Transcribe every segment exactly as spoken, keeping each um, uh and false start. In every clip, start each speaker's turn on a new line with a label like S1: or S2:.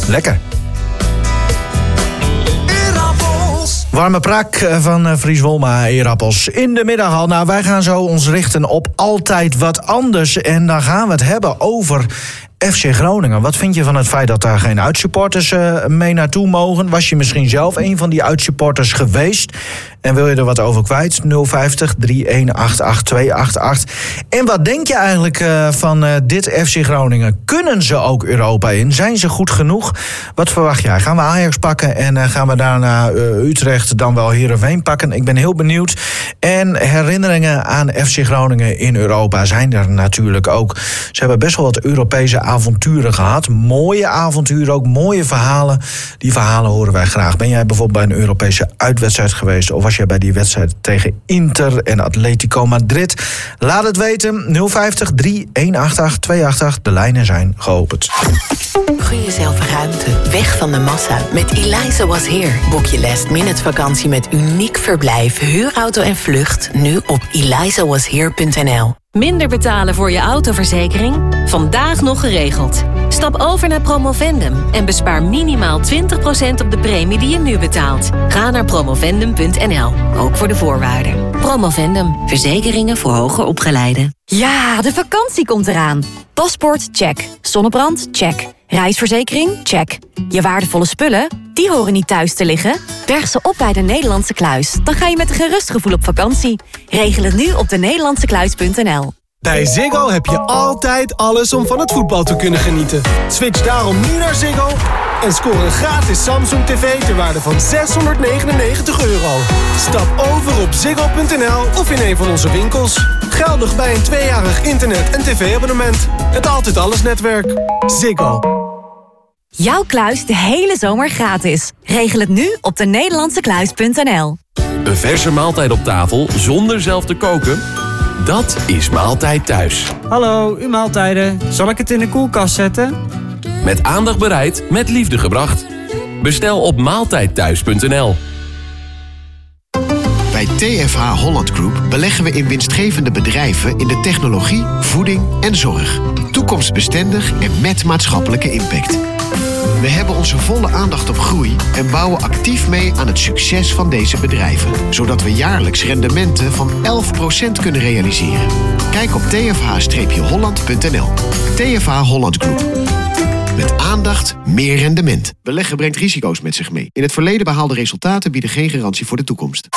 S1: Lekker. Warme prak van Fries Wolma, eerappels in de middag al. Nou, wij gaan zo ons richten op altijd wat anders. En dan gaan we het hebben over F C Groningen. Wat vind je van het feit dat daar geen uitsupporters uh, mee naartoe mogen? Was je misschien zelf een van die uitsupporters geweest? En wil je er wat over kwijt? nul vijftig, drie een acht acht, twee acht acht. En wat denk je eigenlijk uh, van uh, dit F C Groningen? Kunnen ze ook Europa in? Zijn ze goed genoeg? Wat verwacht jij? Gaan we Ajax pakken en uh, gaan we daarna uh, Utrecht, dan wel Heerenveen pakken? Ik ben heel benieuwd. En herinneringen aan F C Groningen in Europa zijn er natuurlijk ook. Ze hebben best wel wat Europese avonturen gehad. Mooie avonturen, ook mooie verhalen. Die verhalen horen wij graag. Ben jij bijvoorbeeld bij een Europese uitwedstrijd geweest? Of was jij bij die wedstrijd tegen Inter en Atletico Madrid? Laat het weten. nul vijftig, drie een acht acht, twee acht acht. De lijnen zijn geopend.
S2: Gun jezelf ruimte. Weg van de massa. Met Eliza Was Here. Boek je last minute vakantie met uniek verblijf, huurauto en vlucht. Nu op eliza was here punt n l.
S3: Minder betalen voor je autoverzekering? Vandaag nog geregeld. Stap over naar Promovendum en bespaar minimaal twintig procent op de premie die je nu betaalt. Ga naar promovendum punt n l, ook voor de voorwaarden. Promovendum, verzekeringen voor hoger opgeleiden.
S4: Ja, de vakantie komt eraan. Paspoort, check. Zonnebrand, check. Reisverzekering, check. Je waardevolle spullen, die horen niet thuis te liggen. Berg ze op bij de Nederlandse Kluis. Dan ga je met een gerust gevoel op vakantie. Regel het nu op de nederlandse kluis punt n l.
S5: Bij Ziggo heb je altijd alles om van het voetbal te kunnen genieten. Switch daarom nu naar Ziggo en scoor een gratis Samsung tv ter waarde van zeshonderdnegenennegentig euro. Stap over op ziggo punt n l of in een van onze winkels. Geldig bij een tweejarig internet- en tv-abonnement. Het Altijd Alles netwerk. Ziggo.
S4: Jouw kluis de hele zomer gratis. Regel het nu op de nederlandse kluis punt n l.
S6: Een verse maaltijd op tafel zonder zelf te koken? Dat is Maaltijd Thuis.
S7: Hallo, uw maaltijden. Zal ik het in de koelkast zetten?
S6: Met aandacht bereid, met liefde gebracht. Bestel op maaltijd thuis punt n l.
S8: Bij T F H Holland Group beleggen we in winstgevende bedrijven in de technologie, voeding en zorg. Toekomstbestendig en met maatschappelijke impact. We hebben onze volle aandacht op groei en bouwen actief mee aan het succes van deze bedrijven. Zodat we jaarlijks rendementen van elf procent kunnen realiseren. Kijk op t f h holland punt n l. T F H Holland Group. Met aandacht meer rendement. Beleggen brengt risico's met zich mee. In het verleden behaalde resultaten bieden geen garantie voor de toekomst.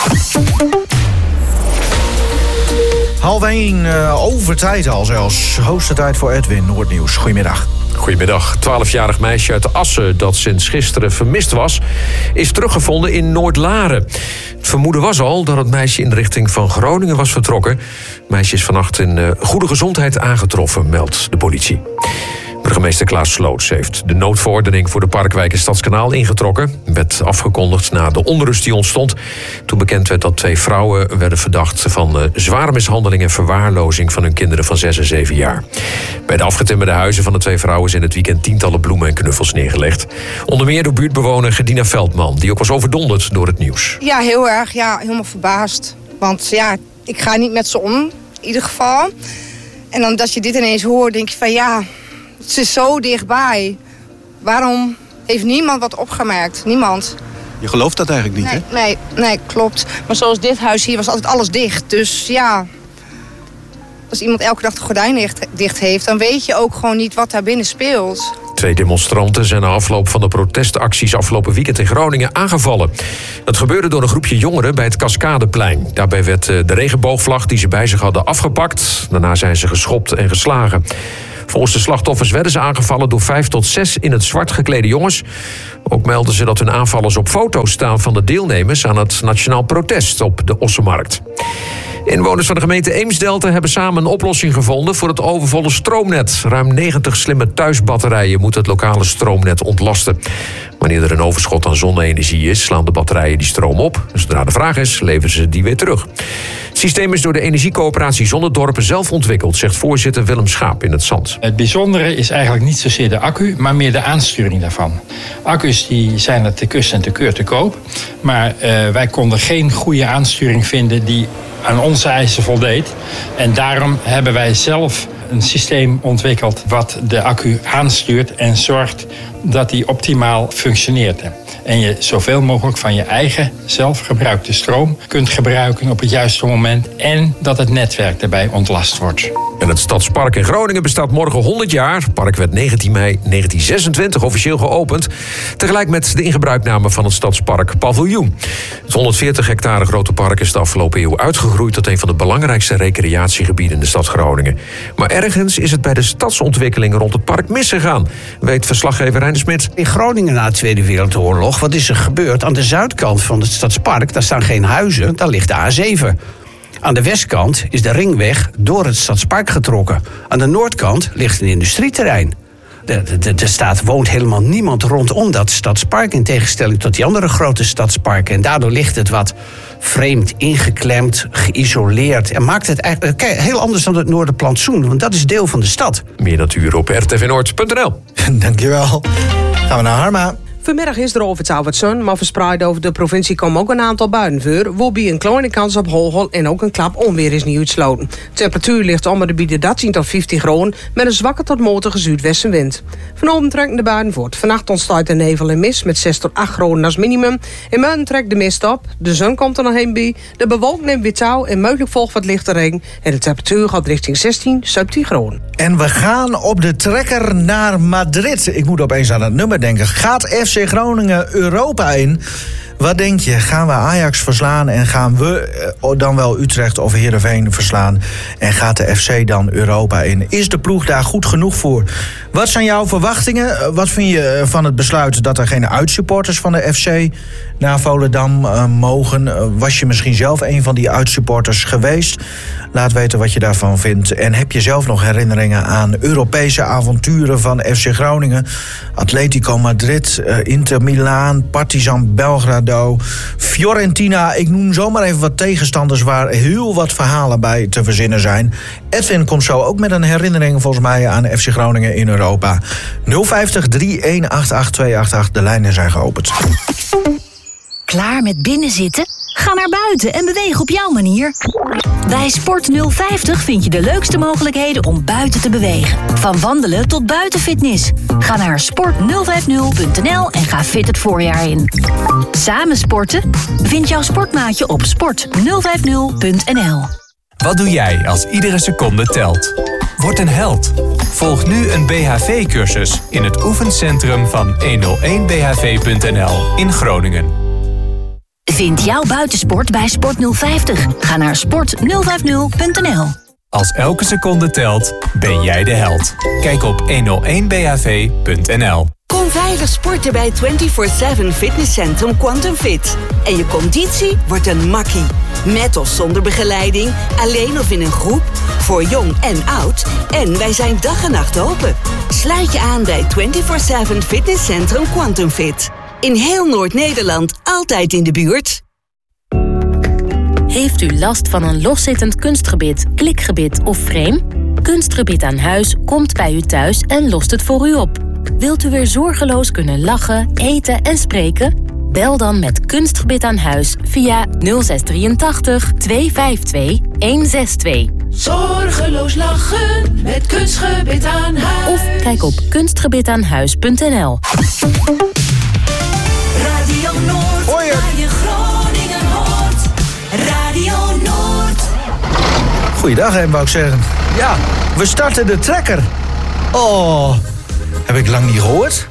S1: Half één, uh, over tijd al zelfs. Hoogste tijd voor Edwin, Noordnieuws. Goedemiddag.
S9: Goedemiddag. twaalfjarig meisje uit Assen dat sinds gisteren vermist was, is teruggevonden in Noordlaren. Het vermoeden was al dat het meisje in de richting van Groningen was vertrokken. Het meisje is vannacht in uh, goede gezondheid aangetroffen, meldt de politie. Burgemeester Klaas Sloots heeft de noodverordening voor de Parkwijk en Stadskanaal ingetrokken. Werd afgekondigd na de onrust die ontstond toen bekend werd dat twee vrouwen werden verdacht van uh, zware mishandeling en verwaarlozing van hun kinderen van zes en zeven jaar. Bij de afgetimmerde huizen van de twee vrouwen zijn het weekend tientallen bloemen en knuffels neergelegd. Onder meer door buurtbewoner Gedina Veldman, die ook was overdonderd door het nieuws.
S10: Ja, heel erg. Ja, helemaal verbaasd. Want ja, ik ga niet met ze om, in ieder geval. En dan dat je dit ineens hoort, denk je van ja, ze is zo dichtbij. Waarom heeft niemand wat opgemerkt? Niemand.
S11: Je gelooft dat eigenlijk niet,
S10: nee,
S11: hè?
S10: Nee, nee, klopt. Maar zoals dit huis hier was altijd alles dicht. Dus ja, als iemand elke dag de gordijn dicht, dicht heeft, dan weet je ook gewoon niet wat daar binnen speelt.
S9: Twee demonstranten zijn na afloop van de protestacties afgelopen weekend in Groningen aangevallen. Dat gebeurde door een groepje jongeren bij het Cascadeplein. Daarbij werd de regenboogvlag die ze bij zich hadden afgepakt. Daarna zijn ze geschopt en geslagen. Volgens de slachtoffers werden ze aangevallen door vijf tot zes in het zwart geklede jongens. Ook melden ze dat hun aanvallers op foto's staan van de deelnemers aan het nationaal protest op de Ossenmarkt. Inwoners van de gemeente Eemsdelta hebben samen een oplossing gevonden voor het overvolle stroomnet. Ruim negentig slimme thuisbatterijen moeten het lokale stroomnet ontlasten. Wanneer er een overschot aan zonne-energie is, slaan de batterijen die stroom op. Zodra de vraag is, leveren ze die weer terug. Het systeem is door de energiecoöperatie Zonnedorpen zelf ontwikkeld, zegt voorzitter Willem Schaap in het Zand.
S12: Het bijzondere is eigenlijk niet zozeer de accu, maar meer de aansturing daarvan. Accu's die zijn er te kus en te keur te koop. Maar uh, wij konden geen goede aansturing vinden die aan onze eisen voldeed. En daarom hebben wij zelf een systeem ontwikkeld wat de accu aanstuurt en zorgt dat die optimaal functioneert. En je zoveel mogelijk van je eigen zelfgebruikte stroom kunt gebruiken op het juiste moment en dat het netwerk daarbij ontlast wordt.
S9: En het Stadspark in Groningen bestaat morgen honderd jaar. Het park werd negentien mei negentien zesentwintig officieel geopend. Tegelijk met de ingebruikname van het Stadspark Paviljoen. Het honderdveertig hectare grote park is de afgelopen eeuw uitgegroeid tot een van de belangrijkste recreatiegebieden in de stad Groningen. Maar ergens is het bij de stadsontwikkeling rond het park misgegaan, weet verslaggever Reiner Smit.
S11: In Groningen na de Tweede Wereldoorlog, wat is er gebeurd? Aan de zuidkant van het Stadspark, daar staan geen huizen, daar ligt de A zeven. Aan de westkant is de ringweg door het Stadspark getrokken. Aan de noordkant ligt een industrieterrein. Er staat, woont helemaal niemand rondom dat Stadspark, in tegenstelling tot die andere grote stadsparken. En daardoor ligt het wat vreemd, ingeklemd, geïsoleerd. En maakt het eigenlijk heel anders dan het Noorderplantsoen, want dat is deel van de stad.
S9: Meer natuur op r t v noord punt n l.
S1: Dankjewel. Gaan we naar Harma.
S13: Vanmiddag is er over het zon, maar verspreid over de provincie komen ook een aantal buien voor, waarbij een kleine kans op hagel en ook een klap onweer is niet uitsloten. De temperatuur ligt om de bieden dertien tot vijftien graden met een zwakke tot matige zuidwestenwind. Vanavond trekken de buien voort. Vannacht ontstaat er nevel en mist met zes tot acht graden als minimum. In morgen trekt de mist op, de zon komt er nog heen bij, de bewolking neemt weer touw en mogelijk volgt wat lichte regen en de temperatuur gaat richting zestien, zeventien graden.
S1: En we gaan op de trekker naar Madrid. Ik moet opeens aan het nummer denken. Gaat F C Groningen Europa in? Wat denk je? Gaan we Ajax verslaan en gaan we dan wel Utrecht of Heerenveen verslaan? En gaat de F C dan Europa in? Is de ploeg daar goed genoeg voor? Wat zijn jouw verwachtingen? Wat vind je van het besluit dat er geen uitsupporters van de F C naar Volendam uh, mogen? Uh, was je misschien zelf een van die uitsupporters geweest? Laat weten wat je daarvan vindt. En heb je zelf nog herinneringen aan Europese avonturen van F C Groningen? Atletico Madrid, uh, Inter Milaan, Partizan Belgrado, Fiorentina. Ik noem zomaar even wat tegenstanders waar heel wat verhalen bij te verzinnen zijn. Edwin komt zo ook met een herinnering volgens mij aan F C Groningen in Europa. nul vijftig, drie een acht acht, twee acht acht, de lijnen zijn geopend.
S14: Klaar met binnenzitten? Ga naar buiten en beweeg op jouw manier. Bij Sport nul vijftig vind je de leukste mogelijkheden om buiten te bewegen. Van wandelen tot buitenfitness. Ga naar sport nul vijftig punt n l en ga fit het voorjaar in. Samen sporten? Vind jouw sportmaatje op sport nul vijftig punt n l.
S15: Wat doe jij als iedere seconde telt? Word een held. Volg nu een B H V-cursus in het oefencentrum van honderdéén b h v punt n l in Groningen.
S14: Vind jouw buitensport bij Sport nul vijftig. Ga naar sport nul vijftig punt n l.
S15: Als elke seconde telt, ben jij de held. Kijk op honderdéén b h v punt n l.
S16: Kom veilig sporten bij vierentwintig zeven Fitnesscentrum Quantum Fit. En je conditie wordt een makkie. Met of zonder begeleiding, alleen of in een groep, voor jong en oud. En wij zijn dag en nacht open. Sluit je aan bij vierentwintig zeven Fitnesscentrum Quantum Fit. In heel Noord-Nederland, altijd in de buurt.
S3: Heeft u last van een loszittend kunstgebit, klikgebit of frame? Kunstgebit aan huis komt bij u thuis en lost het voor u op. Wilt u weer zorgeloos kunnen lachen, eten en spreken? Bel dan met Kunstgebit aan huis via nul zes drieëntachtig, tweehonderdvijfentwintig, honderdzesentwintig.
S17: Zorgeloos lachen met Kunstgebit aan huis.
S3: Of kijk op kunstgebitaanhuis punt n l.
S17: Radio Noord, waar je Groningen hoort. Radio Noord.
S1: Goeiedag, hè, wou ik zeggen. Ja, we starten de trekker. Oh, heb ik lang niet gehoord.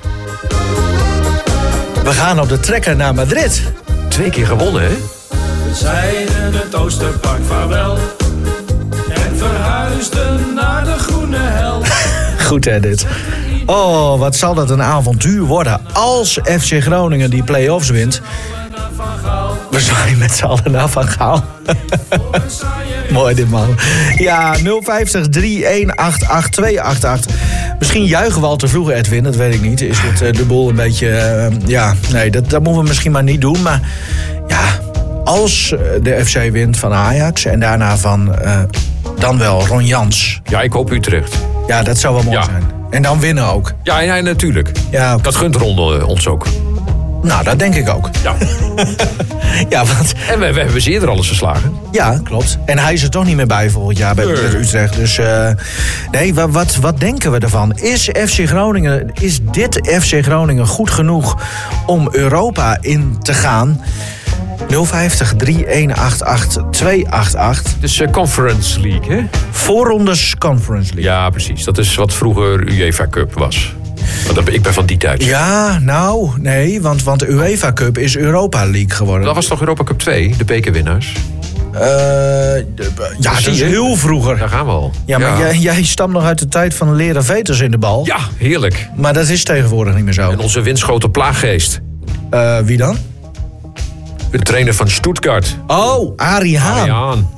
S1: We gaan op de trekker naar Madrid.
S9: Twee keer gewonnen, hè?
S18: We zeiden het Oosterpark vaarwel en verhuisden naar de groene hel.
S1: Goed, hè, dit. Oh, wat zal dat een avontuur worden als F C Groningen die play-offs wint. We zwaaien met z'n allen naar Van Gaal. Mooi dit, man. Ja, nul vijftig, drie een acht acht, twee acht acht. Misschien juichen we al te vroeg, Edwin, dat weet ik niet. Is het uh, de boel een beetje... Uh, ja, nee, dat, dat moeten we misschien maar niet doen. Maar ja, als de F C wint van Ajax en daarna van uh, dan wel Ron Jans.
S9: Ja, ik hoop Utrecht.
S1: Ja, dat zou wel mooi ja. zijn. En dan winnen ook.
S9: Ja, ja natuurlijk.
S1: Ja, okay.
S9: Dat gunt Ron ons ook.
S1: Nou, dat denk ik ook.
S9: Ja.
S1: ja, want...
S9: En we, we hebben ze eerder al eens verslagen.
S1: Ja, klopt. En hij is er toch niet meer bij volgend jaar bij,
S9: Nee.
S1: bij Utrecht. Dus uh, nee, wat, wat, wat denken we ervan? Is F C Groningen, is dit F C Groningen goed genoeg om Europa in te gaan? nul vijftig, drie een acht acht, twee acht acht.
S9: Dus uh, Conference League, hè?
S1: Voorrondes Conference League.
S9: Ja, precies. Dat is wat vroeger UEFA Cup was. Want dat- ik ben van die tijd.
S1: Ja, nou, nee, want, want de UEFA Cup is Europa League geworden.
S9: Dat was toch Europa Cup twee, de bekerwinnaars?
S1: Uh, de- ja, die is heel vroeger.
S9: Daar gaan we al.
S1: Ja, maar Jij, jij stamt nog uit de tijd van leren veters in de bal.
S9: Ja, heerlijk.
S1: Maar dat is tegenwoordig niet meer zo.
S9: En onze windschoten plaaggeest.
S1: Uh, wie dan?
S9: De trainer van Stuttgart.
S1: Oh, Arie Haan.
S9: Arie Haan.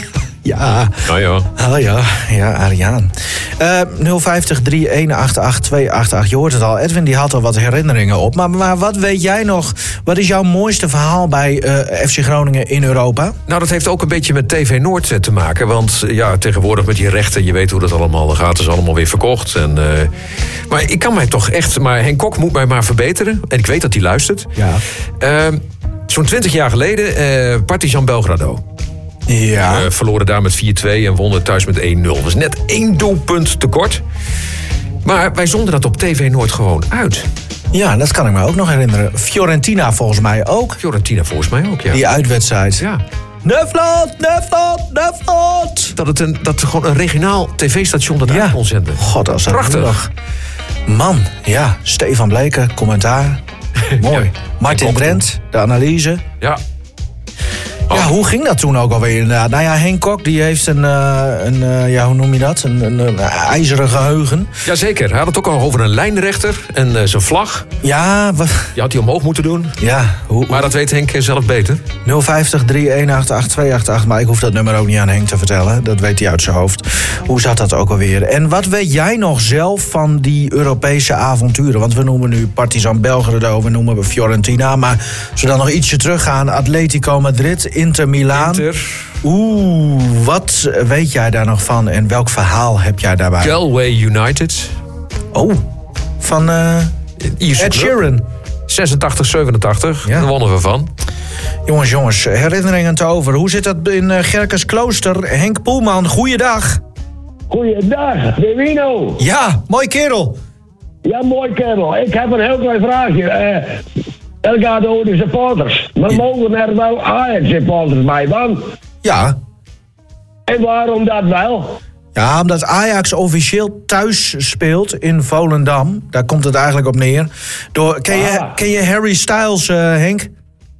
S1: Ja.
S9: Nou ja.
S1: Oh ja, ja, Ariaan. Uh, nul vijftig, drie een acht acht, twee acht acht. Je hoort het al, Edwin die had al wat herinneringen op. Maar, maar wat weet jij nog? Wat is jouw mooiste verhaal bij uh, F C Groningen in Europa?
S9: Nou, dat heeft ook een beetje met T V Noord eh, te maken. Want eh, ja, tegenwoordig met die rechten, je weet hoe dat allemaal gaat. Het is allemaal weer verkocht. En, uh, maar ik kan mij toch echt... Maar Henk Kok moet mij maar verbeteren. En ik weet dat hij luistert.
S1: Ja.
S9: Uh, Zo'n twintig jaar geleden, uh, Partizan Belgrado.
S1: Ja.
S9: Uh, verloren daar met vier twee en wonnen thuis met één nul. Dus net één doelpunt tekort. Maar wij zonden dat op T V Noord gewoon uit.
S1: Ja, dat kan ik me ook nog herinneren. Fiorentina volgens mij ook.
S9: Fiorentina volgens mij ook, ja.
S1: Die uitwedstrijd.
S9: Ja.
S1: Neflot, Neflot, Neflot.
S9: Dat het, een, dat gewoon een regionaal tv-station dat
S1: Ja.
S9: uit kon zenden.
S1: God, als dat
S9: Prachtig.
S1: nog. Man, ja. Stefan Bleken, commentaar. Mooi.
S9: Ja.
S1: Martin
S9: Henk Kok
S1: Drent, de analyse.
S9: Ja.
S1: Ja, hoe ging dat toen ook alweer inderdaad? Nou ja, Henk Kok die heeft een, uh, een uh, ja, hoe noem je dat? Een, een, een ijzeren geheugen.
S9: Jazeker, hij had het ook al over een lijnrechter en uh, zijn vlag.
S1: Ja, wat...
S9: Die had hij omhoog moeten doen.
S1: Ja, hoe...
S9: Maar dat weet Henk zelf beter.
S1: nul vijftig, drie een acht acht, twee acht acht. Maar ik hoef dat nummer ook niet aan Henk te vertellen. Dat weet hij uit zijn hoofd. Hoe zat dat ook alweer? En wat weet jij nog zelf van die Europese avonturen? Want we noemen nu Partizan Belgrado, we noemen Fiorentina. Maar als we dan nog ietsje teruggaan, Atletico Madrid, Inter Milaan.
S9: Inter.
S1: Oeh, wat weet jij daar nog van en welk verhaal heb jij daarbij?
S9: Galway United.
S1: Oh, van uh,
S9: Ierse
S1: Ed
S9: club.
S1: Sheeran.
S9: zesentachtig, zevenentachtig,
S1: Ja.
S9: daar wonnen we van.
S1: Jongens, jongens, herinneringen te over. Hoe zit dat in uh, Gerkesklooster? Henk Poelman, goeiedag.
S19: Goeiedag, de Wino.
S1: Ja, mooi kerel.
S19: Ja, mooi kerel. Ik heb een heel klein vraagje. Uh, dat gaat over de supporters. Maar mogen er wel Ajax-supporters bij, man?
S1: Ja.
S19: En waarom dat wel?
S1: Ja, omdat Ajax officieel thuis speelt in Volendam. Daar komt het eigenlijk op neer. Door, ken, je,
S19: Ah.
S1: ken je Harry Styles, uh, Henk?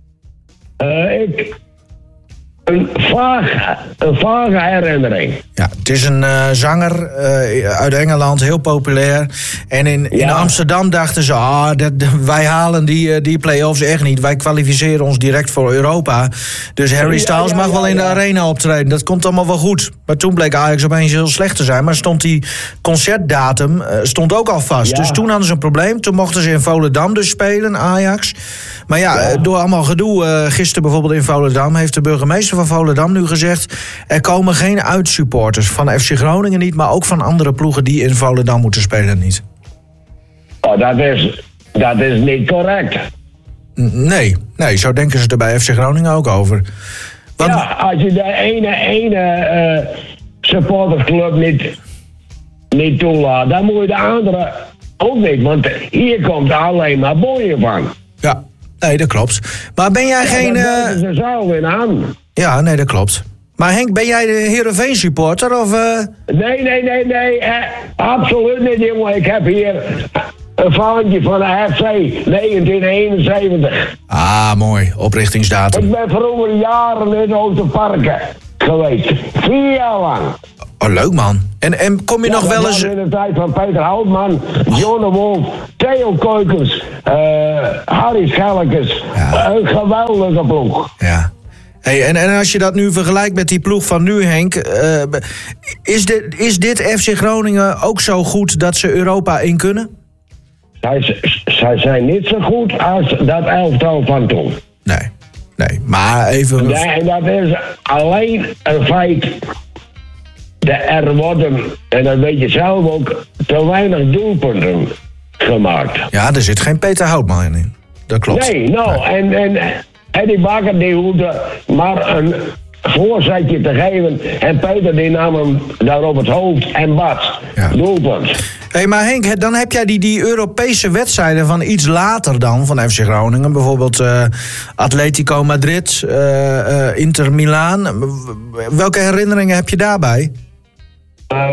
S19: Uh, ik... Een vage, een vage herinnering.
S1: Ja, het is een uh, zanger uh, uit Engeland, heel populair. En in, in
S19: Ja.
S1: Amsterdam dachten ze, ah, dat, wij halen die, uh, die play-offs echt niet. Wij kwalificeren ons direct voor Europa. Dus Harry
S19: Ja,
S1: Styles
S19: ja,
S1: mag
S19: ja,
S1: wel in de
S19: ja.
S1: arena optreden. Dat komt allemaal wel goed. Maar toen bleek Ajax opeens heel slecht te zijn. Maar stond die concertdatum uh, stond ook al vast.
S19: Ja.
S1: Dus toen hadden ze een probleem. Toen mochten ze in Volendam dus spelen, Ajax. Maar ja,
S19: Ja.
S1: uh, door allemaal gedoe, uh, gisteren bijvoorbeeld in Volendam, heeft de burgemeester van Volendam nu gezegd, er komen geen uitsupporters. Van F C Groningen niet, maar ook van andere ploegen die in Volendam moeten spelen niet.
S19: Oh, dat is, dat is niet correct.
S1: N- Nee, nee, zo denken ze er bij F C Groningen ook over. Want,
S19: Ja, als je de ene, ene uh, supportersclub niet, niet toelaat, dan moet je de andere ook niet. Want hier komt alleen maar boeien van.
S1: ja, nee, dat klopt. Maar ben jij
S19: Ja,
S1: geen...
S19: dat
S1: eh,
S19: zetten ze zelf in aan.
S1: Ja, nee, dat klopt. Maar Henk, ben jij de Heerenveen supporter of... eh?
S19: Nee, nee, nee, nee, eh, absoluut niet, jongen. Ik heb hier een vaantje van de F C negentien eenenzeventig.
S1: Ah, mooi. Oprichtingsdatum.
S19: Ik ben vroeger jaren in Oosterparken geweest. Vier jaar lang.
S1: Oh, leuk man. En, en kom je
S19: Ja,
S1: nog
S19: dat
S1: wel
S19: was
S1: eens...
S19: in de tijd van Peter Houtman, John de Wolf, Theo Keukens, uh, Harry Schelkes.
S1: Ja.
S19: Een geweldige ploeg.
S1: Ja. Hey, en, en als je dat nu vergelijkt met die ploeg van nu, Henk... eh, is, dit, is dit F C Groningen ook zo goed dat ze Europa in kunnen?
S19: Zij, zij zijn niet zo goed als dat elftal van toen.
S1: Nee, nee. Maar even...
S19: Nee, en dat is alleen een feit. De er worden, en dat weet je zelf ook, te weinig doelpunten gemaakt.
S1: Ja, er zit geen Peter Houtman in. dat klopt.
S19: Nee, nou, en, en Eddie Bakker die hoefde maar een voorzetje te geven. En Peter die nam hem daar op het hoofd en bad.
S1: Ja.
S19: Doelpunt.
S1: Hé, hey, maar Henk, dan heb jij die, die Europese wedstrijden van iets later dan, van F C Groningen. Bijvoorbeeld uh, Atletico Madrid, uh, uh, Inter Milaan. Welke herinneringen heb je daarbij?
S19: Uh,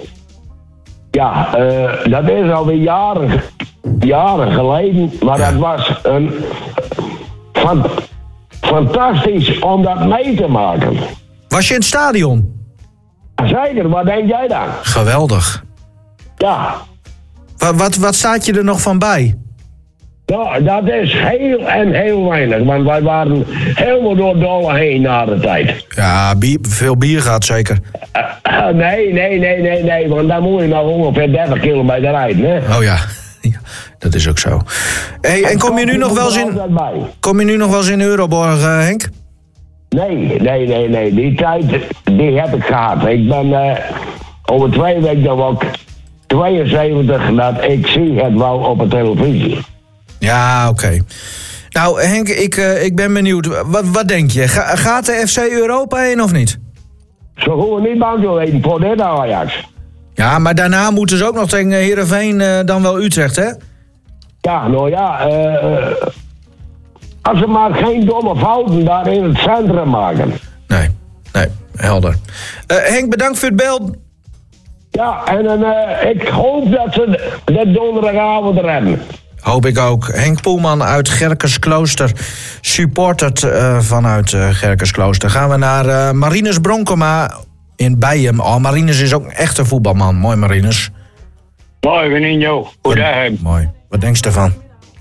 S19: ja, uh, dat is alweer jaren, jaren geleden. Maar ja. Dat was een van, fantastisch om dat mee te maken.
S1: Was je in het stadion?
S19: Zeker, wat denk jij dan?
S1: Geweldig.
S19: Ja.
S1: Wat, wat, wat staat je er nog van bij?
S19: Nou, dat is heel en heel weinig. Want wij waren helemaal door Dolle heen na de tijd.
S1: Ja, bier, veel bier gaat zeker.
S19: Uh, uh, nee, nee, nee, nee, nee. Want dan moet je nog ongeveer dertig kilometer rijden, hè?
S1: Oh ja. Ja, dat is ook zo. Hey, en kom je nu nog wel eens in, kom je nu nog wel eens in Euroborg, uh, Henk?
S19: Nee, nee, nee, nee. Die tijd, die heb ik gehad. Ik ben uh, over twee weken dan ook tweeënzeventig, dat ik zie het wel op de televisie.
S1: Ja, oké. Okay. Nou, Henk, ik, uh, ik ben benieuwd. Wat, wat denk je? Ga, gaat de F C Europa heen of niet?
S19: Zo gewoon niet bang te weten voor dit Ajax.
S1: Ja, maar daarna moeten ze ook nog tegen Heerenveen, uh, dan wel Utrecht, hè?
S19: Ja, nou ja, uh, als ze maar geen domme fouten daar in het centrum maken.
S1: Nee, nee, helder. Uh, Henk, bedankt voor het bel.
S19: Ja, en uh, ik hoop dat ze dit donderdagavond redden.
S1: Hoop ik ook. Henk Poelman uit Gerkesklooster supportert uh, vanuit uh, Gerkesklooster. Gaan we naar uh, Marinus Bronkema in Bijen. Oh, Marinus is ook echt een voetbalman. Mooi, Marinus.
S20: Mooi, Benigno. Hoe daar heb.
S1: Mooi. Wat denk je ervan?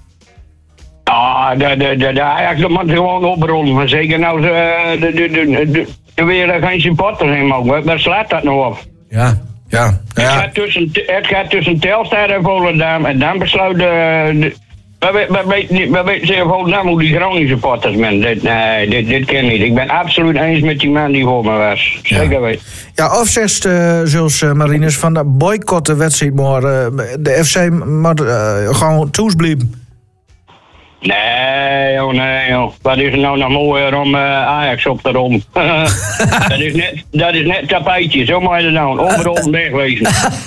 S20: Ah, de, de, de, de Ajax moet gewoon oprollen. Maar zeker nou, de, de, de, de, de, de weer geen supporters in mogen. Waar slaat dat nou op?
S1: Ja, ja.
S20: Het,
S1: ja.
S20: gaat tussen, het gaat tussen Telstar en Volendam. En dan besluit de... de we weten zeer Volendam hoe die Groningen supporters zijn. Dit, nee, dit, dit ken ik niet. Ik ben absoluut eens met die man die voor me was. Zeker ja. weten.
S1: Ja, of zegt uh, Jules uh, Marinus van de boycott de wedstrijd morgen. Uh, de F C moet uh, gewoon toesblieben.
S20: Nee, joh, nee, joh. Wat is er nou nog mooier om uh, Ajax op te rollen? dat, is net, dat is net tapijtje, zo maar je dan. Omrollen wegwezen.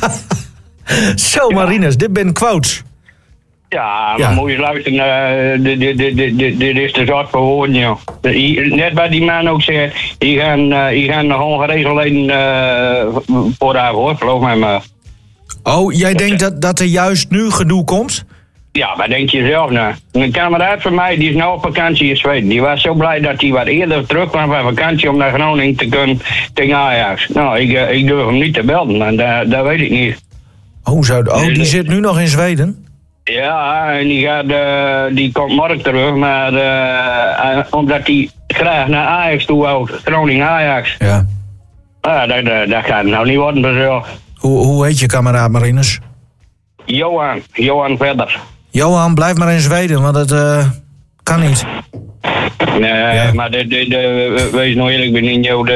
S1: Zo, Marinus, dit ben quotes.
S20: Ja, maar
S1: ja.
S20: moet je luisteren, uh, dit, dit, dit, dit, dit is de soort voor woorden, joh. Net wat die man ook zegt, die gaan, uh, die gaan nog ongeregeld uh, voor haar, hoor, geloof mij maar.
S1: Oh, jij denkt dat, dat er juist nu gedoe komt?
S20: Ja, maar denk je zelf nou? Een kameraad van mij, die is nou op vakantie in Zweden. Die was zo blij dat hij wat eerder terugkwam van vakantie om naar Groningen te kunnen tegen Ajax. Nou, ik, uh, ik durf hem niet te belden, en dat, dat weet ik niet.
S1: Oh, zou, oh, die zit nu nog in Zweden?
S20: Ja, en die, gaat, uh, die komt morgen terug, maar uh, uh, omdat hij graag naar Ajax toe wou, Groningen-Ajax.
S1: Ja.
S20: Ah, dat, dat, dat gaat nou niet worden bezorgd.
S1: Hoe, hoe heet je kameraad, Marinus?
S20: Johan, Johan verder.
S1: Johan, blijf maar in Zweden, want het uh, kan niet.
S20: Nee, ja. maar de, de, de, wees nou eerlijk, Benigno,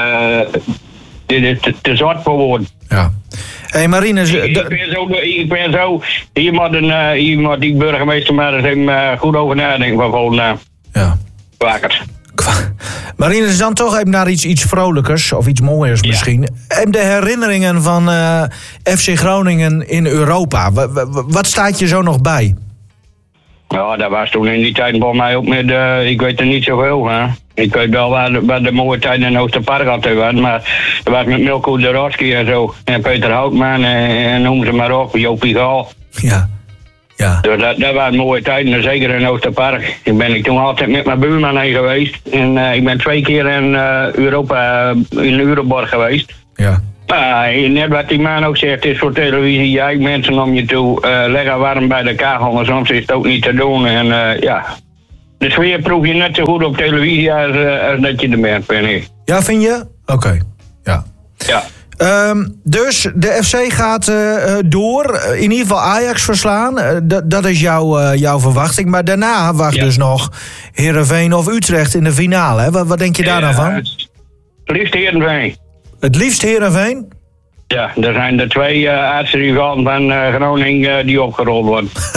S20: dit is te, te zwart voor woorden.
S1: Ja. Hé, hey, Marinus...
S20: Ik, ik, ben zo, ik ben zo... Hier moet, een, uh, hier moet die burgemeester maar eens even uh, goed over nadenken van volgende.
S1: Ja.
S20: Kwakers.
S1: Marinus, dan toch even naar iets, iets vrolijkers, of iets mooiers misschien. Ja. En de herinneringen van uh, F C Groningen in Europa. W- w- wat staat je zo nog bij?
S20: Ja, dat was toen in die tijd voor mij ook met... Uh, ik weet er niet zoveel van. Ik weet wel waar de, waar de mooie tijd in Oosterpark altijd was. Maar dat was met Milko Dorowski en zo. En Peter Houtman en, en noem ze maar op. Jopie Gal.
S1: Ja. Ja.
S20: Dus dat, dat waren mooie tijden, zeker in Oosterpark. Ik ben ik toen altijd met mijn buurman heen geweest. En uh, ik ben twee keer in uh, Europa, uh, in Euroborg geweest.
S1: Ja.
S20: Uh, net wat die man ook zegt, is voor televisie, jij mensen om je toe, uh, leggen warm bij de kachel, maar soms is het ook niet te doen. En uh, ja, de sfeer proef je net zo goed op televisie als, uh, als dat je er bent, ben ik.
S1: Ja, vind je? Oké, okay. Ja.
S20: Ja.
S1: Um, dus de F C gaat uh, door, in ieder geval Ajax verslaan. Uh, d- dat is jouw, uh, jouw verwachting. Maar daarna wacht ja. dus nog Heerenveen of Utrecht in de finale. Hè? Wat, wat denk je daar dan van?
S20: Het liefst Heerenveen.
S1: Het liefst Heerenveen?
S20: Ja, er zijn de twee uh, aardsrivalen van uh, Groningen uh, die opgerold worden.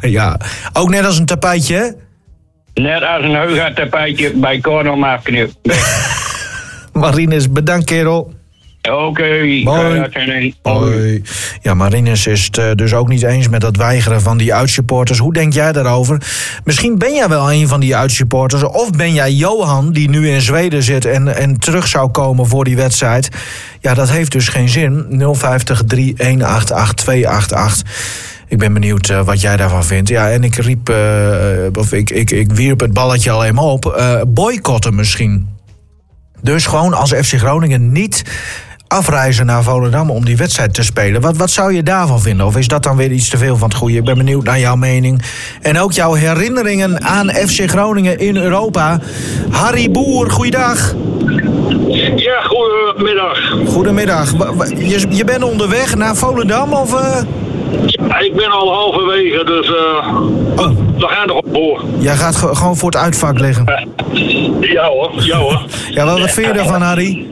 S1: Ja, ook net als een tapijtje, hè?
S20: Net als een heuga-tapijtje bij Cornel afknipt.
S1: Marinus, bedankt kerel.
S20: Oké, okay.
S1: Mooi. Hoi. Ja, Marinus is het uh, dus ook niet eens met dat weigeren van die uitsupporters. Hoe denk jij daarover? Misschien ben jij wel een van die uitsupporters. Of ben jij Johan, die nu in Zweden zit en, en terug zou komen voor die wedstrijd. Ja, dat heeft dus geen zin. nul vijftig, drie een acht acht, twee acht acht. Ik ben benieuwd uh, wat jij daarvan vindt. Ja, en ik riep, uh, of ik, ik, ik wierp het balletje al even op. Uh, boycotten misschien. Dus gewoon als F C Groningen niet afreizen naar Volendam om die wedstrijd te spelen. Wat, wat zou je daarvan vinden? Of is dat dan weer iets te veel van het goede? Ik ben benieuwd naar jouw mening. En ook jouw herinneringen aan F C Groningen in Europa. Harry Boer, goeiedag.
S21: Ja, goedemiddag.
S1: Goedemiddag. Je, je bent onderweg naar Volendam of... Uh...
S21: Ja, ik ben al halverwege, dus uh, oh. we gaan erop voor.
S1: Jij gaat ge- gewoon voor het uitvak liggen?
S21: Uh, ja hoor, ja hoor.
S1: Ja, wat, wat vind je daarvan, Harry?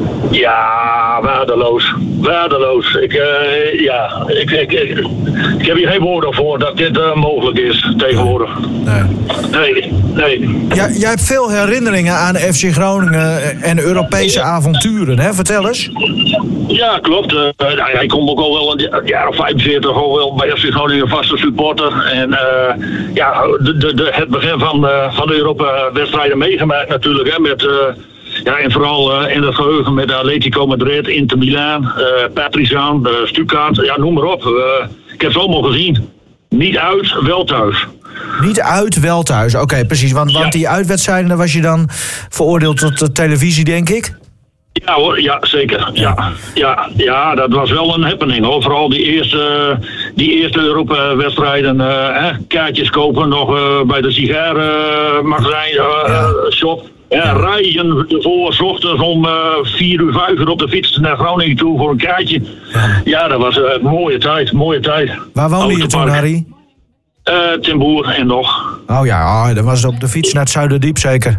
S21: Ja, waardeloos. Waardeloos. Ik, uh, ja, ik, ik, ik, ik heb hier geen woorden voor dat dit uh, mogelijk is tegenwoordig.
S1: Nee.
S21: Nee, nee.
S1: Ja, jij hebt veel herinneringen aan F C Groningen en Europese avonturen, hè? Vertel eens.
S21: Ja, klopt. Uh, nou ja, ik kom ook al wel een jaar of vijfenveertig al wel bij F C Groningen vaste supporter. En uh, ja, de, de, de, het begin van, uh, van de Europa-wedstrijden meegemaakt natuurlijk, hè, met... Uh, Ja, en vooral uh, in het geheugen met Atletico Madrid, Inter Milaan, uh, Partizan, uh, Stuttgart, ja, noem maar op. Uh, ik heb ze allemaal gezien. Niet uit, wel thuis.
S1: Niet uit, wel thuis. Oké, okay, precies. Want, want ja. die uitwedstrijden was je dan veroordeeld tot de televisie, denk ik?
S21: Ja hoor, ja, zeker. Ja, ja, ja, dat was wel een happening hoor. Vooral die eerste, die eerste Europa-wedstrijden. Uh, kaartjes kopen nog uh, bij de sigarenmagazijn, uh, ja. shop. Ja, rijden voor 's ochtends om uh, vier uur, vijf uur op de fiets naar Groningen toe voor een kaartje. Ja, ja dat was een uh, mooie tijd, mooie tijd.
S1: Waar woonde je toen, Harry?
S21: Uh, Ten Boer en nog.
S1: Oh ja, oh, dan was het op de fiets naar het Zuiderdiep zeker?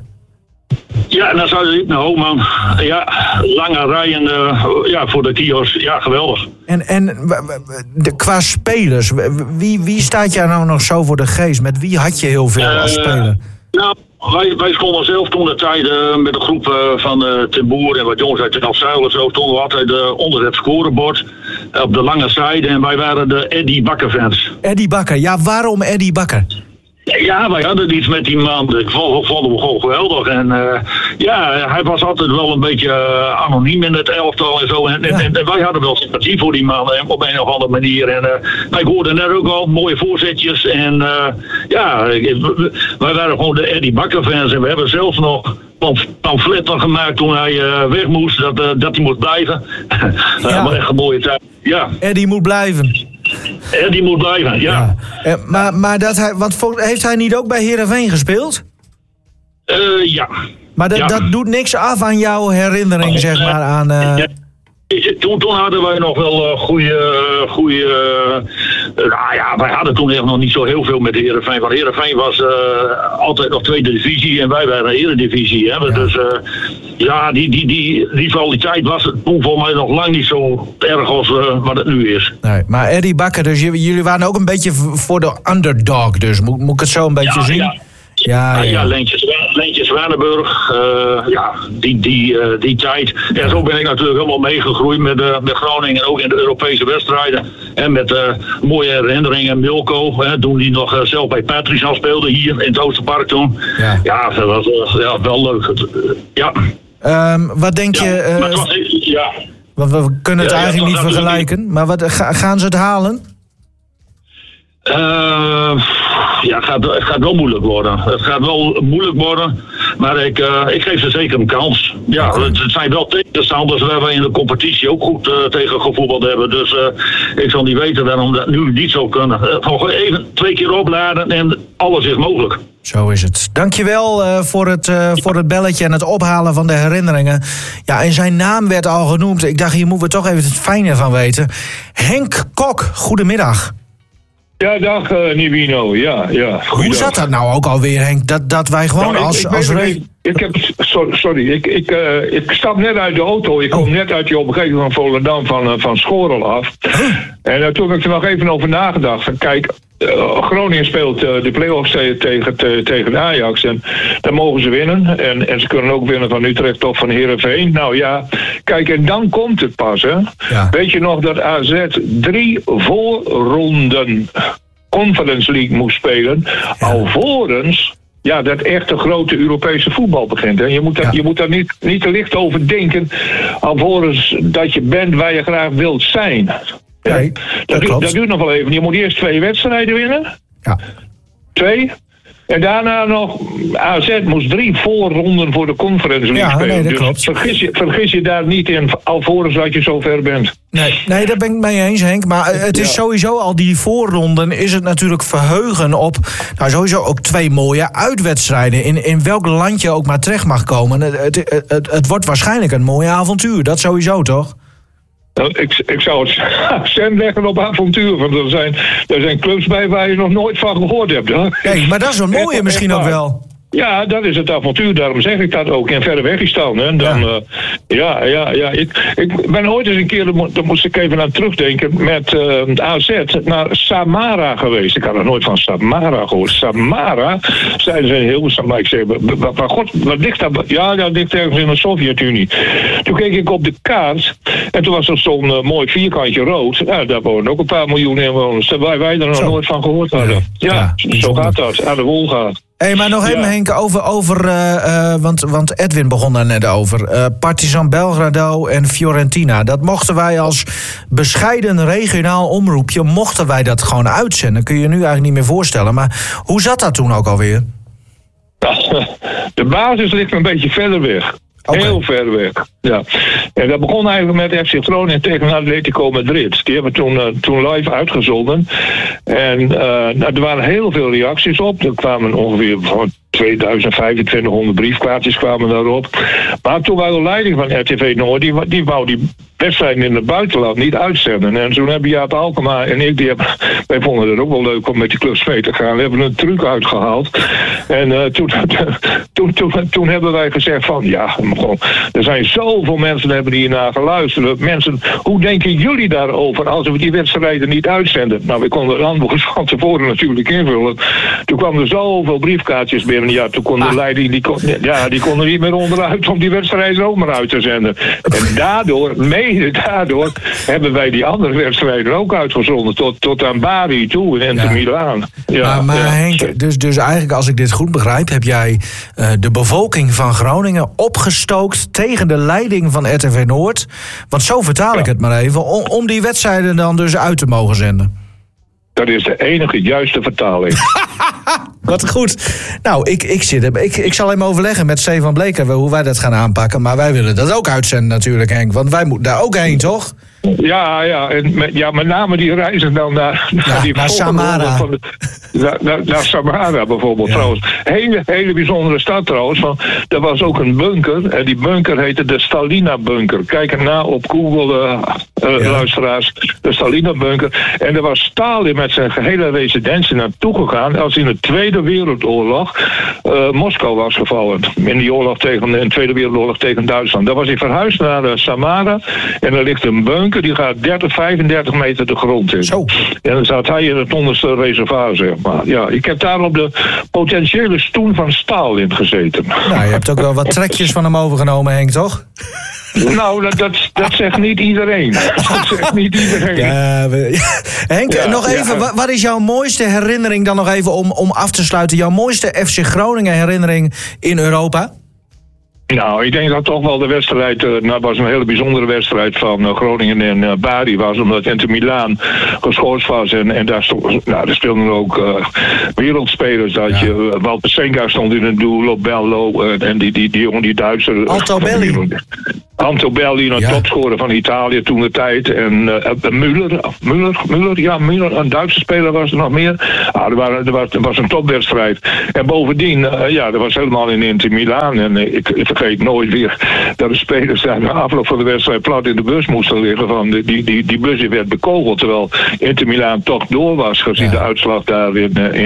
S21: Ja, naar Zuiderdiep, naar Hoogman. Ja, lange rijen uh, ja, voor de kiosk. Ja, geweldig.
S1: En, en de, qua spelers, wie, wie staat jij nou nog zo voor de geest? Met wie had je heel veel uh, als speler?
S21: Nou, wij, wij stonden zelf toen de tijd uh, met een groep uh, van uh, Ten Boer en wat jongens uit Ten Zuilen. Zo stonden we altijd uh, onder het scorebord uh, op de lange zijde. En wij waren de Eddie Bakker fans.
S1: Eddie Bakker, ja, waarom Eddie Bakker?
S21: Ja, wij hadden iets met die man. Ik vond, vond hem gewoon geweldig. En uh, ja, hij was altijd wel een beetje uh, anoniem in het elftal en zo. En, ja. en, en wij hadden wel sympathie voor die man hè, op een of andere manier. En uh, wij hoorden net ook al mooie voorzetjes. En uh, ja, wij waren gewoon de Eddie Bakker fans. En we hebben zelfs nog pamfletten gemaakt toen hij uh, weg moest. Dat, uh, dat hij moest blijven. Ja. Maar echt een mooie tijd. Ja.
S1: Eddie moet blijven.
S21: En die moet blijven, ja. ja.
S1: Eh, maar maar dat hij, want heeft hij niet ook bij Heerenveen gespeeld?
S21: Uh, ja.
S1: Maar dat,
S21: ja.
S1: dat doet niks af aan jouw herinnering, uh, zeg maar, aan... Uh...
S21: Ja. Toen, toen hadden wij nog wel uh, goede... Uh, goede uh, nou ja, wij hadden toen echt nog niet zo heel veel met Heerenveen. Want Heerenveen was uh, altijd nog tweede divisie en wij waren eredivisie. Hè. Ja. Dus uh, ja, die, die, die rivaliteit was toen voor mij nog lang niet zo erg als uh, wat het nu is.
S1: Nee, maar Eddie Bakker, dus jullie waren ook een beetje voor de underdog. Dus moet, moet ik het zo een beetje
S21: ja,
S1: zien?
S21: Ja.
S1: Ja,
S21: ja,
S1: ja.
S21: ja Leentje, Leentje Zwanenburg, uh, ja, die, die, uh, die tijd. En zo ben ik natuurlijk helemaal meegegroeid met, uh, met Groningen, ook in de Europese wedstrijden. En met uh, mooie herinneringen, Milko, hè, toen die nog uh, zelf bij Partizan speelde hier in het Oosterpark toen. Ja, ja dat was uh, ja, wel leuk. Het, uh, ja.
S1: Um, wat denk
S21: ja,
S1: je... Uh,
S21: maar het was, ja.
S1: Want we kunnen het ja, eigenlijk ja, niet vergelijken, niet. Maar wat, ga, gaan ze het halen?
S21: Uh, ja, het gaat, het gaat wel moeilijk worden. Het gaat wel moeilijk worden, maar ik, uh, ik geef ze zeker een kans. Ja, okay. Het zijn wel tegenstanders waar we in de competitie ook goed uh, tegen gevoetbald hebben. Dus uh, ik zal niet weten waarom dat nu niet zou kunnen. Uh, gewoon even twee keer opladen en alles is mogelijk.
S1: Zo is het. Dankjewel uh, voor, het, uh, voor het belletje en het ophalen van de herinneringen. Ja, en zijn naam werd al genoemd. Ik dacht, hier moeten we toch even het fijne van weten. Henk Kok, goedemiddag.
S22: Ja, dag uh, Nivino, ja, ja.
S1: Hoe zat dat nou ook alweer, Henk? Dat, dat wij gewoon nou, als...
S22: Ik, ik,
S1: als
S22: ik,
S1: re-
S22: ik, ik heb, sorry, sorry ik, ik, uh, ik stap net uit de auto. Ik kom oh. net uit die omgeving van Volendam van, uh, van Schorel af. Huh? En uh, toen heb ik er nog even over nagedacht. Van, kijk, Uh, Groningen speelt uh, de play-offs te- tegen, te- tegen Ajax. En dan mogen ze winnen. En, en ze kunnen ook winnen van Utrecht of van Heerenveen. Nou ja, kijk, en dan komt het pas. Hè. Ja. Weet je nog dat A Z drie voorronden Conference League moest spelen. Ja. Alvorens ja, dat echte grote Europese voetbal begint. Hè. Je moet daar, ja. je moet daar niet, niet te licht over denken. Alvorens dat je bent waar je graag wilt zijn.
S1: Nee,
S22: dat,
S1: dat,
S22: duurt, dat duurt nog wel even. Je moet eerst twee wedstrijden winnen.
S1: Ja.
S22: Twee. En daarna nog, A Z moest drie voorronden voor de Conference League
S1: ja,
S22: spelen.
S1: Nee, dat
S22: dus
S1: klopt.
S22: Vergis je, vergis je daar niet in, alvorens dat je zover bent.
S1: Nee, nee, daar ben ik het mee eens, Henk. Maar het is ja. sowieso al die voorronden is het natuurlijk verheugen op nou sowieso ook twee mooie uitwedstrijden. In, in welk land je ook maar terecht mag komen. Het, het, het, het wordt waarschijnlijk een mooi avontuur. Dat sowieso, toch?
S22: Ik, ik zou het accent leggen op avontuur. Want er zijn, er zijn clubs bij waar je nog nooit van gehoord hebt. Hoor.
S1: Nee, maar dat is een mooie misschien ook wel.
S22: Ja, dat is het avontuur. Daarom zeg ik dat ook. In verre weg is dan. Hè. dan ja. Uh, ja, ja, ja. Ik, ik ben ooit eens een keer, daar moest ik even aan terugdenken, met uh, A Z naar Samara geweest. Ik had nog nooit van Samara gehoord. Samara, zeiden ze heel maar ik zei, maar god, wat ligt daar? Ja, dat ligt ergens in de Sovjet-Unie. Toen keek ik op de kaart en toen was er zo'n uh, mooi vierkantje rood. Ja, daar wonen ook een paar miljoen inwoners. Waar wij er nog zo. nooit van gehoord hadden. Ja, ja zo gaat dat. Aan de wol gaat.
S1: Hé, hey, maar nog even, ja. Henk, over, over uh, uh, want, want Edwin begon daar net over. Uh, Partizan Belgrado en Fiorentina. Dat mochten wij als bescheiden regionaal omroepje, mochten wij dat gewoon uitzenden. Kun je je nu eigenlijk niet meer voorstellen. Maar hoe zat dat toen ook alweer?
S22: De basis ligt een beetje verder weg. Okay. Heel ver weg, ja. En dat begon eigenlijk met F C Groningen tegen Atletico Madrid. Die hebben toen, uh, toen live uitgezonden. En uh, nou, er waren heel veel reacties op. Er kwamen ongeveer van tweeduizend, vijfentwintighonderd briefkaartjes kwamen daarop. Maar toen wou de leiding van R T V Noord, die, die wou die wedstrijden in het buitenland niet uitzenden. En toen hebben Jaap Alkema en ik, die hebben, wij vonden het ook wel leuk om met die clubs mee te gaan. We hebben een truc uitgehaald. En uh, toen, toen, toen, toen hebben wij gezegd van, ja, gewoon, er zijn zoveel mensen die hebben hiernaar geluisterd. Mensen, hoe denken jullie daarover als we die wedstrijden niet uitzenden? Nou, we konden het antwoord van tevoren natuurlijk invullen. Toen kwamen er zoveel briefkaartjes binnen. Ja, toen kon de ah. leiding, die kon, ja, die kon er niet meer onderuit om die wedstrijden ook maar uit te zenden. En daardoor, mede daardoor, hebben wij die andere wedstrijden ook uitgezonden. Tot, tot aan Bari toe in Inter ja. Milaan. Ja,
S1: maar maar
S22: ja.
S1: Henk, dus, dus eigenlijk als ik dit goed begrijp, heb jij uh, de bevolking van Groningen opgestookt tegen de leiding van R T V Noord. Want zo vertaal ja. ik het maar even, om, om die wedstrijden dan dus uit te mogen zenden.
S22: Dat is de enige juiste vertaling.
S1: Wat goed. Nou, ik, ik, zit, ik, ik zal hem overleggen met Stefan Bleker hoe wij dat gaan aanpakken. Maar wij willen dat ook uitzenden natuurlijk, Henk. Want wij moeten daar ook heen, toch?
S22: Ja, ja, en met, ja, met name die reizen dan naar, naar,
S1: ja,
S22: die
S1: naar Samara.
S22: Van de, naar, naar, naar Samara bijvoorbeeld, ja. trouwens. Hele, hele bijzondere stad trouwens. Van, er was ook een bunker. En die bunker heette de Stalina-bunker. Kijk er na op Google, uh, uh, ja. luisteraars. De Stalina-bunker. En er was Stalin met zijn gehele residentie naartoe gegaan als in de Tweede Wereldoorlog uh, Moskou was gevallen. In die oorlog tegen, in de Tweede Wereldoorlog tegen Duitsland. Daar was hij verhuisd naar uh, Samara. En er ligt een bunker. Die gaat dertig, vijfendertig meter de grond in.
S1: Zo.
S22: En dan zat hij in het onderste reservoir, zeg maar. Ja, ik heb daar op de potentiële stoel van Stalin gezeten.
S1: Nou, je hebt ook wel wat trekjes van hem overgenomen, Henk, toch?
S22: Nou, dat, dat, dat zegt niet iedereen. Dat zegt niet iedereen.
S1: Ja, we, ja. Henk, ja, nog even, ja. wat is jouw mooiste herinnering dan nog even om, om af te sluiten? Jouw mooiste F C Groningen herinnering in Europa?
S22: Nou, ik denk dat toch wel de wedstrijd, uh, nou, was een hele bijzondere wedstrijd van uh, Groningen en uh, Bari was, omdat Inter Milaan geschorst was en, en daar, stond, nou, daar speelden ook uh, wereldspelers. Dat ja. je, uh, Walter Senga stond in het doel, op Bello uh, en die, die, die jongen, die Duitser.
S1: Altobelli.
S22: Antobelli, een ja. topscorer van Italië toen de tijd. En uh, Müller, Müller, Müller, ja, Müller, een Duitse speler was er nog meer. Ah, er, waren, er, was, er was een topwedstrijd. En bovendien, uh, ja, dat was helemaal in Inter Milaan. En uh, ik, ik vergeet nooit weer dat de spelers daar na afloop van de wedstrijd plat in de bus moesten liggen. Van de, die, die, die bus werd bekogeld, terwijl Inter Milaan toch door was, gezien ja. de uitslag daar in, uh, in